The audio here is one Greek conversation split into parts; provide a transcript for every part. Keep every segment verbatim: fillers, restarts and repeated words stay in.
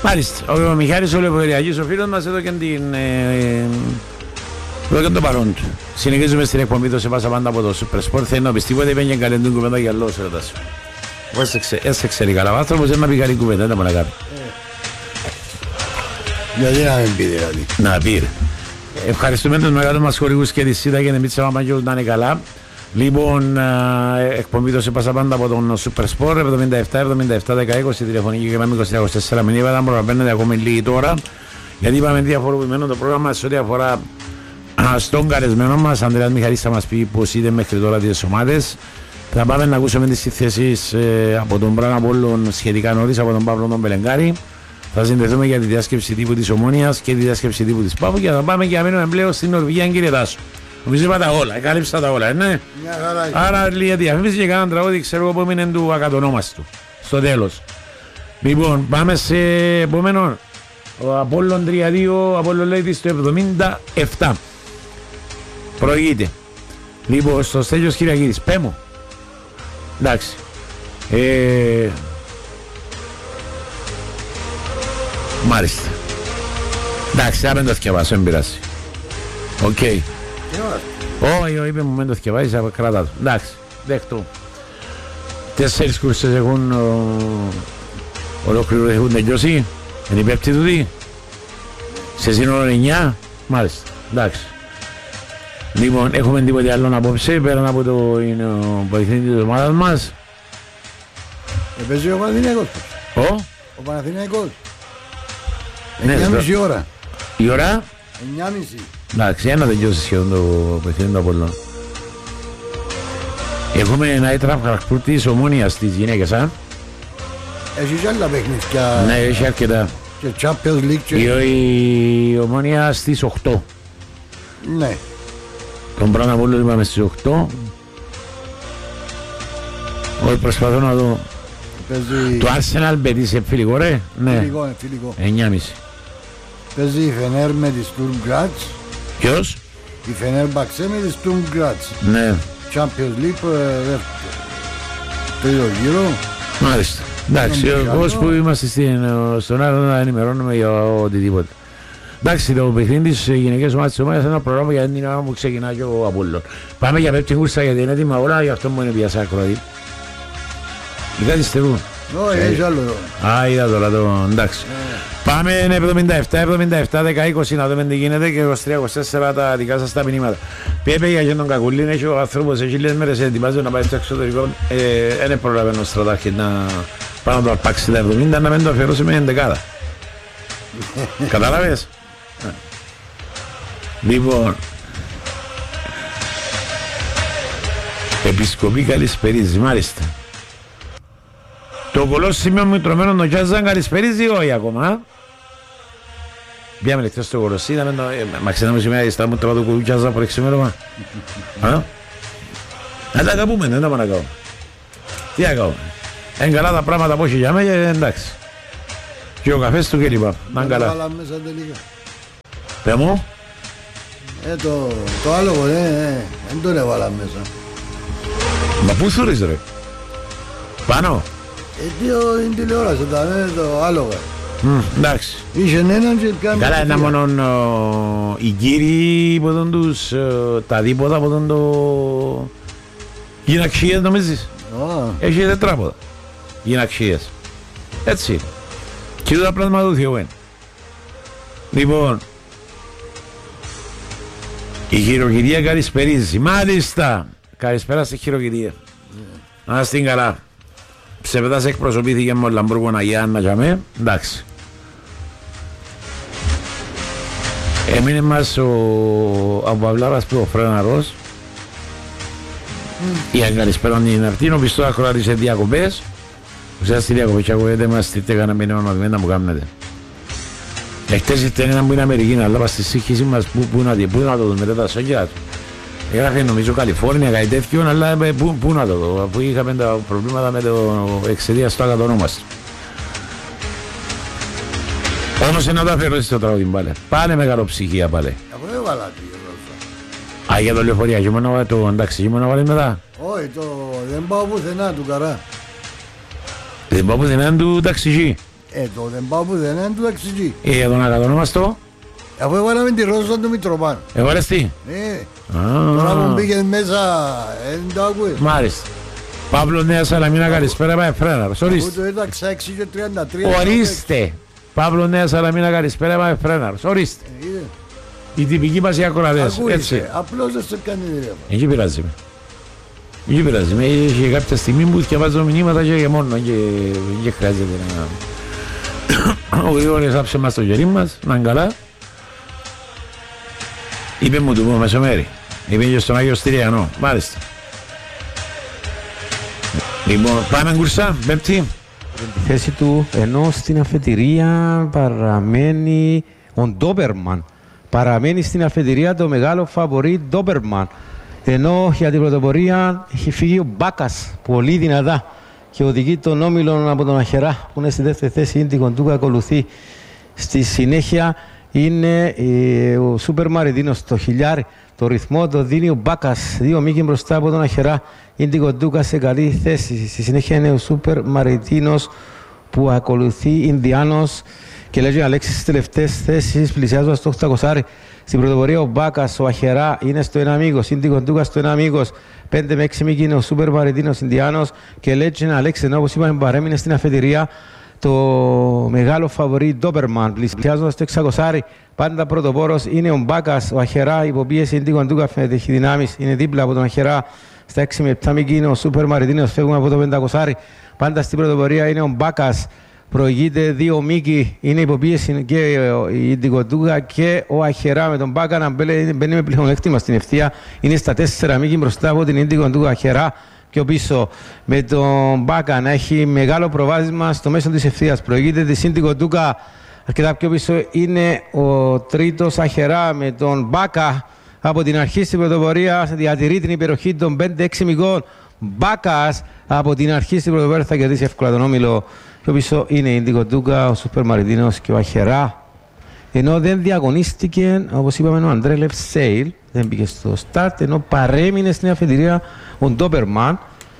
Μάλιστα, ο Μιχάλης ο Λεωφοριακής, ο φίλος μας εδώ και την... Ε, εδώ και το παρόν του. Συνεχίζουμε στην εκπομπή του σε πάσα πάντα από το Super Sport. Θέλει να πεις τίποτα, είπε και καλή την κουβέντα για λόγους ερωτάς. Έσαι ξέρει καλά, ο άνθρωπος δεν να πει καλή κουβέντα, δεν τα μπορεί να κάνει. Γιατί να μην πει δηλαδή. Να πει. Ευχαριστούμε τους μεγάλους μας χορηγούς και τη ΣΥΤΑ και την Μίτσα Μαμαγιώλου να είναι καλά. Λοιπόν, εκπομπή το σε πάσα πάντα από τον Super Sport, εβδομήντα επτά εβδομήντα επτά δέκα είκοσι, τηλεφωνική και με είκοσι τέσσερα μηνύματα, αν προπαπαίνετε ακόμη λίγοι τώρα, γιατί είπαμε διαφοροποιημένο το πρόγραμμα σε ό,τι αφορά στον καλεσμένο μας. Ανδρέας Μιχαλής θα μας πει πώς είδε μέχρι τώρα τις ομάδες. Θα πάμε να ακούσουμε τις συθέσεις ε, από τον Μπραν Απόλλων σχετικά νωρίς, από τον Παύλο τον Πελεγκάρη. Θα συνδεθούμε για τη διάσκεψη τύπου της Ομόνοιας και τη διάσκεψη τύπου της Πάφου και θα πάμε και να μείνουμε πλέον στην Νορβηγία, κύριε Τάσο. Νομίζω είπα τα όλα, εκάλυψα τα όλα, ναι. Άρα λίγα διαφήμιση και κάναν τραγούδι, ξέρω εγώ που έμεινε του ακατονόμαστου. Στο τέλος. Λοιπόν, πάμε σε επόμενο. Ο Απόλλων τρία δύο, ο Απόλλων λέει στο εβδομήντα επτά. Προηγείται. Λοιπόν, στο Στέλιος Κυριακίδης, πέμω. Εντάξει. Ε... Μάλιστα. Εντάξει, θα μην το θυκευάσω, δεν πειράζει. Οκ. Όχι, όχι, είπε μου μην το θυκευάσεις, θα κρατά το. Εντάξει, δέχτω. Τέσσερις κούρσες έχουν ολόκληρο, έχουν τελειώσει. Είναι η πέπτη του δι. Σε σύνολο εννιά. Μάλιστα, εντάξει. Λοιπόν, έχουμε τίποτε άλλο απόψε, πέραν από το βοηθήντη της ομάδας μας. Παίζει ο Παναθηναϊκός. Ο? Ο Παναθηναϊκός. Ναι, εννιά και μισή ώρα. Η ώρα? εννιά και μισή. Εντάξει, για να τελειώσει σχεδόν το παιχνίδι του Απόλλωνα. Έχουμε ένα έτραφ χαρακτήρ της Ομόνοιας της γυναίκες, α? Έχει και άλλα παιχνίδια. Ναι, έχει αρκετά. Και Champions League και... Η Ομόνια στις οκτώ. Ναι. Τον Μπραν Απόλλων είπαμε στις οκτώ. Όχι, προσπαθώ να δω. Παίζει... Το Arsenal Betis φιλικό, ρε? Ναι. Φιλικό, είναι φιλικό. εννιά και μισή. Παίζει η Φενέρ με τη Sturm Graz. Ποιος? Η Φενέρ Μπαξέ με τη Sturm Graz. Ναι. Champions League, τρίτο γύρο. Μάλιστα. Εντάξει, ως που είμαστε στον άλλο να ενημερώνουμε για οτιδήποτε. Εντάξει, το παιχνίδι της γυναικές ομάδας της ομάδας είναι ένα πρόγραμμα για την ώρα που ξεκινά και ο Απόλλων. Πάμε για πέπτη κούρσα γιατί είναι έτοιμα όλα, γι' αυτό μου είναι πιάσα ακροατή. Ή κάτι στερούν. Όχι, έχει άλλο εδώ. Α, είδα τώρα το, εντάξει. Πάμε εβδομήντα επτά εβδομήντα επτά δέκα είκοσι να δούμε τι γίνεται και είκοσι τρία είκοσι τέσσερα τα δικά σας τα μηνύματα. Πιέπε για τον Κακουλίν, έχει ο άνθρωπος έχει λίγες μέρες ετοιμάζει να πάει στο εξωτερικό. Δεν προλαβαίνει ο στρατάρχης να πάει να το αρπάξει τα εβδομήντα να μην το αφιερώσει με εντεκάδα. Κατάλαβες? Λοιπόν, Επισκοπή Καλησπερίζη, μάλιστα. Το κολόσιμιο μου τρωμένο το Κιάζαν Καλησπερίζη όχι ακόμα. Πιάμε λεχτές στο κολοσσί, μα ξένα μου σημαίνει στα μου τραβά το κουκιάζα από εξημέρωμα. Να τα καπούμε, δεν τα πάμε να κάνουμε. Τι να κάνουμε. Είναι καλά τα πράγματα που έχει για μένα, εντάξει. Και ο καφές του και λοιπά, να είναι καλά. Πε μου. Ε, το, το άλογο, ε, ε, δεν τον έβαλα μέσα. Μα πού θωρείς ρε. Πάνω. Ε, τι είναι τηλεόραση, τα, ε, το άλογο. Mm, εντάξει. Είχε έναν και κάνει... Καλά, είναι μόνο οι κύριοι που τον τους, τα δίποτα που τον το... Γυναξίες νομίζεις. Oh. Έχει τετράποδα. Γυναξίες. Έτσι. Και το πράγμα του Θεού είναι. Λοιπόν, η χειροκυρία Καλησπερίζη. Μάλιστα. Καλησπέρα στη χειροκυρία. Να yeah. Στην καλά. Ψευδάς εκπροσωπήθηκε με ο Λαμπρούγκο Αγιάννα για με. Εντάξει. Έμεινε μας ο Απαυλάρας που ο Φρέναρος. Mm. Η καλησπέρα την Αρτίνο πιστό ακροάτη σε διακοπές. Ουσιαστικά διακοπές και ακούγεται μας τι έκανα με νεονοδημένα που κάνετε. Εχτες ήταν ένα που είναι Αμερική, αλλά πας στη σύγχυση μας που, που, να, που να το δούμε μετά τα σόγια του. Έγραφε νομίζω Καλιφόρνια, κάτι τέτοιο, αλλά πού, πού να το δω, αφού είχαμε τα προβλήματα με το εξαιτίας του ακατονόμαστο. Όμως να το αφαιρώσεις το τραγούδι πάλι. Πάλι μεγαλοψυχία πάλι. Αφού έβαλα τι γελώσα. Α, για το λεωφορεία, και μόνο το εντάξει, και μόνο βάλεις μετά. Όχι, το δεν πάω πουθενά του καρά. Δεν πάω πουθενά του ταξιχή. Ε, τότε πάω που δεν είναι του εξηγεί. Ε, τον ακατονόμαστο. Αφού έβαλαμε τη Ρόζα του Μητροπάνου. Έβαλες τι. Ε, τώρα που μπήκες μέσα, δεν το ακούες. Μάλιστα. Παύλο Νέα Σαλαμίνα, καλησπέρα, πάει φρέναρος. Ορίστε. Αφού το έταξα έξι και τριάντα τρία. Ορίστε. Παύλο Νέα Σαλαμίνα, καλησπέρα, πάει φρέναρος. Ορίστε. Οι τυπικοί μας οι ακροατές. Έτσι. Απλώς δεν σε κάνει τηλέφωνο. Εκεί πειράζει με. Εκεί πειράζει με. Είχε κάποια στιγμή που διαβάζω μηνύματα και μόνο. Και χρειάζεται να... Ο Γρηγόρης άψε μας το γερί μας, να είναι καλά. Είπε μου του πω μεσομέρι. Είπε και στον Άγιο Στυριανό. Μάλιστα. Λοιπόν, πάμε κουρσά, πέμπτη. Τη θέση του, ενώ στην αφετηρία παραμένει ο Ντόπερμαν. Παραμένει στην αφετηρία το μεγάλο φαβορί Ντόπερμαν. Ενώ για την πρωτοπορία έχει φύγει ο Μπάκας, πολύ δυνατά. Και οδηγεί τον Όμιλον από τον Αχερά, που είναι στη δεύτερη θέση. Η Κοντούκα ακολουθεί. Στη συνέχεια είναι ε, ο Σούπερ Μαριτίνος, το χιλιάρι. Το ρυθμό το δίνει ο Μπάκας, δύο μήκη μπροστά από τον Αχερά. Είναι την Κοντούκα σε καλή θέση. Στη συνέχεια είναι ο Σούπερ Μαριτίνος που ακολουθεί Ινδιάνος. Και λέγει ο Αλέξης στις τελευταίες θέσεις, πλησιάζοντας το οκτακόσια. Στην πρωτοπορία ο Μπάκας, ο Αχερά είναι στο ένα μήκος, είναι την Κοντούκα στο ένα μήκος. πέντε με έξι μήκη είναι ο Σούπερ Μαριτίνος Ινδιάνος. Και λέγει ο Αλέξης, ενώ όπως είπαμε παρέμεινε στην αφετηρία το μεγάλο φαβορί Ντόπερμαν, πλησιάζοντας το εξακόσια. Πάντα πρωτοπόρος είναι ο Μπάκας, ο Αχερά υποπίεση είναι την Κοντούκα, έχει δυνάμεις, είναι δίπλα από τον Αχερά. Στα έξι με επτά μήκη είναι ο Σούπερ Μαριτίνος, φεύγουμε από το πεντακόσια. Πάντα στην πρωτοπορία είναι ο Μπάκας. Προηγείται δύο μήκη, είναι υποπίεση και η Ντικοντούγα και ο Αχερά με τον Μπάκα να μπαίνει με πλεονέκτημα στην ευθεία. Είναι στα τέσσερα μήκη μπροστά από την Ντικοντούγα. Αχερά πιο πίσω με τον Μπάκα να έχει μεγάλο προβάδισμα στο μέσο της ευθείας. Προηγείται τη Ντικοντούγα αρκετά πιο πίσω. Είναι ο τρίτος Αχερά με τον Μπάκα από την αρχή στην πρωτοπορία. Διατηρεί την υπεροχή των πέντε έξι μηκών. Μπάκας από την αρχή στην πρωτοπορία θα κερδίσει εύκολα τον Όμιλο. Πιο πίσω είναι η Ντικοντούγκα, ο Σούπερ Μαριτίνος και ο Αχερά. Ενώ δεν διαγωνίστηκε, όπως είπαμε, ο Αντρέ Λευσέιλ, δεν πήγε στο στάρτ, ενώ παρέμεινε στην αφετηρία ο Ντόπερμαν.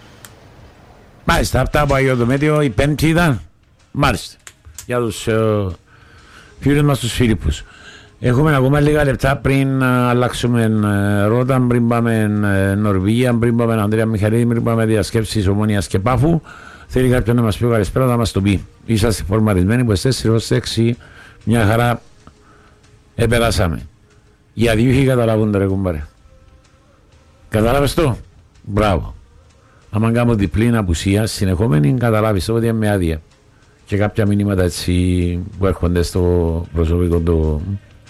Μάλιστα, αυτά από Αγίο Δομέτιο, η πέμπτη ήταν. Μάλιστα, για τους uh, φίλους μας τους Φίλιππους. Έχουμε ακόμα λίγα λεπτά πριν uh, αλλάξουμε uh, ρότα, πριν πάμε uh, Νορβηγία, πριν πάμε Ανδρέα Μιχαλίδη, πριν πάμε διασκέψεις Ομόνιας και Πάφου. Θέλει κάποιον να μας πει καλησπέρα, να μας το πει. Είσαστε φορμαρισμένοι που εσείς τέσσερις έξι μια χαρά επεράσαμε. Για δύο είχε καταλάβουν ρε κουμπάρε. Κατάλαβες το? Μπράβο. Άμα κάνω διπλή απουσία συνεχόμενη, καταλάβεις το ότι είναι με άδεια. Και κάποια μηνύματα έτσι που έρχονται στο προσωπικό το...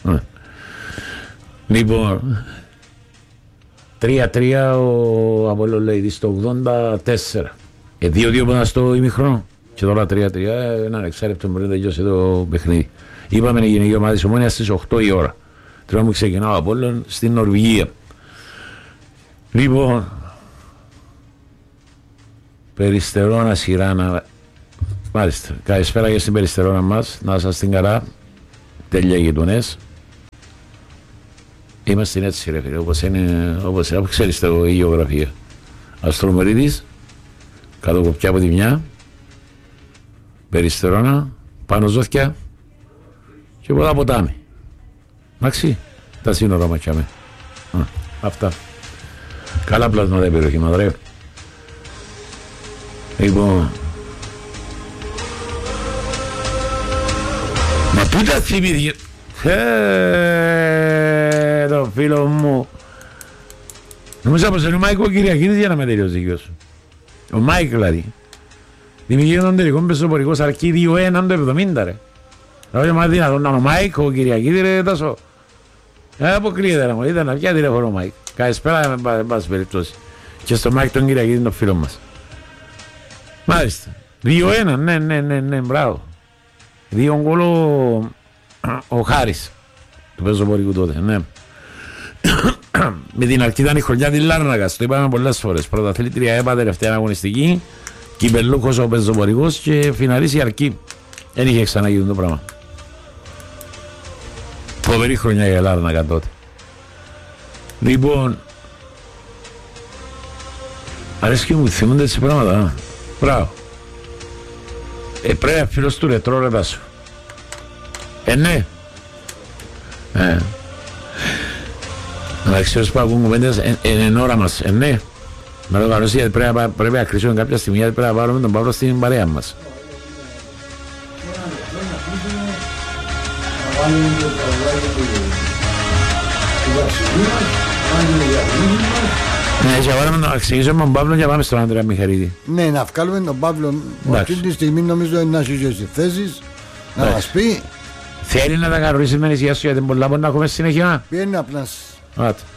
Λοιπόν, τρία τρία ο Απόλλων λέει στο ογδόντα τέσσερα. Ε, δύο δύο πόντα στο ημιχρόνο και τώρα τρία τρία, ένα ανεξάρτητο μπορεί να τελειώσει το παιχνίδι. Είπαμε να γίνει η ομάδα της Ομόνιας στις οκτώ η ώρα. Τώρα μου ξεκινάω από όλων στην Νορβηγία. Λοιπόν, Περιστερώνα σειρά να... Μάλιστα, καλησπέρα και στην Περιστερώνα μας, να σας την καλά, τέλεια γειτονές. Είμαστε έτσι ρε φίλε, όπως είναι, όπως είναι, ξέρεις το η γεωγραφία. Αστρομερίδης, κάτω κοπιά από τη μια, Περιστερώνα, πάνω Ζώθια και πολλά ποτάμι. Εντάξει, τα σύνορα μακιάμε. Αυτά. Καλά πλάσματα η περιοχή μας, ρε. Λοιπόν, μα πού τα θυμήθηκε. Ε, το φίλο μου. Νομίζω πως είναι ο Μάικ ο Κυριακίνης για να με τελειώσει γιο σου. Ο Μάικ δηλαδή. Δημιουργεί τον τελικό πεζοπορικός αρκεί δύο ένα το εβδομήντα ρε. Δηλαδή μα δυνατόν να ο Μάικ ο Κυριακίνης ρε τόσο. Ε, αποκλείεται να μου ήταν να πια τηλέφωνο ο Μάικ. Καλησπέρα με πάση περιπτώσει. Και στο Μάικ τον Κυριακίνη τον φίλο μας. Μάλιστα. δύο ένα, ναι, ναι, ναι, ναι, μπράβο. Δύο γκολ ο Χάρης του πεζοπορικού τότε, ναι. Με την αρχή ήταν η χρονιά της Λάρνακας, το είπαμε πολλές φορές. Πρωταθλήτρια ΕΠΑ, τελευταία αγωνιστική, κυπελλούχος ο πεζοπορικός και φιναλής η αρκή. Δεν είχε ξαναγίνει το πράγμα. Φοβερή χρονιά για Λάρνακα τότε. Λοιπόν, αρέσει και μου θυμούνται έτσι πράγματα. Μπράβο. Ε, πρέπει να φίλος του ρετρό ρε Τάσο. Ε, ναι. Ε. Να ξέρεις που ακούν κουβέντες, είναι ώρα μας, ε, ναι. Με το καλώς γιατί πρέπει να κρίσουμε κάποια στιγμή, γιατί πρέπει να πάρουμε τον Παύλο στην παρέα μας. Ναι, και βάλαμε να εξηγήσουμε τον Παύλο και πάμε στον Άντρεα Μιχαρίδη. Ναι, να βγάλουμε τον Παύλο. Αυτή τη στιγμή νομίζω είναι να έχει και στις θέσεις, να μας πει. Θέλει να τα κανονίσεις με νησιά σου γιατί πολλά μπορεί να έχουμε συνέχεια. Πιένει απλά. Άρα.